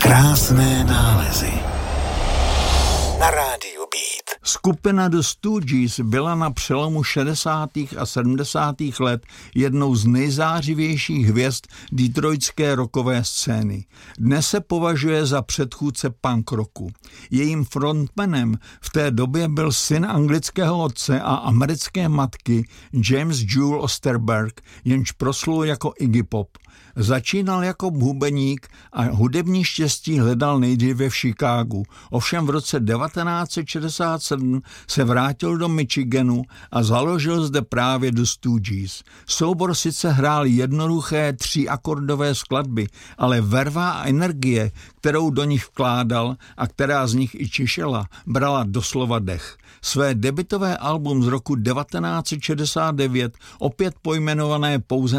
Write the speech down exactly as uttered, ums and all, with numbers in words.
Krásné nálezy na rádiu Beat. Skupina The Stooges byla na přelomu šedesátých a sedmdesátých let jednou z nejzářivějších hvězd detroitské rockové scény. Dnes se považuje za předchůdce punk rocku. Jejím frontmanem v té době byl syn anglického otce a americké matky James Jewel Osterberg, jenž proslul jako Iggy Pop. Začínal jako bubeník a hudební štěstí hledal nejdříve v Chicagu. Ovšem v roce devatenáct set šedesát sedm se vrátil do Michiganu a založil zde právě The Stooges. Soubor sice hrál jednoduché tříakordové skladby, ale verva a energie, kterou do nich vkládal a která z nich i čišela, brala doslova dech. Své debutové album z roku devatenáct set šedesát devět, opět pojmenované pouze